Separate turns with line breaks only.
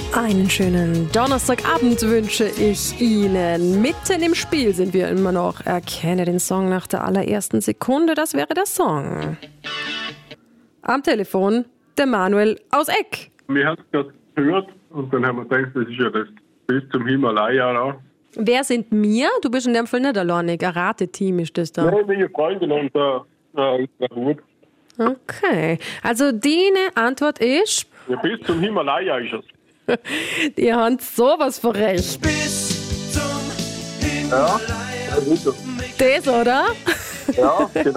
Einen schönen Donnerstagabend wünsche ich Ihnen. Mitten im Spiel sind wir immer noch. Erkenne den Song nach der allerersten Sekunde, das wäre der Song. Am Telefon der Manuel aus Eck.
Wir haben es gerade gehört und dann haben wir gedacht, das ist ja das bis zum Himalaya auch.
Wer sind wir? Du bist in dem Fall nicht alleinig. Ein Rateteam ist das da.
Nein, meine Freundin und der Hut.
Okay, also deine Antwort ist...
Ja, bis zum Himalaya ist es.
Die haben sowas von recht.
Bis zum
Ja,
Himalaya.
das ist es.
Das, oder?
Ja, genau.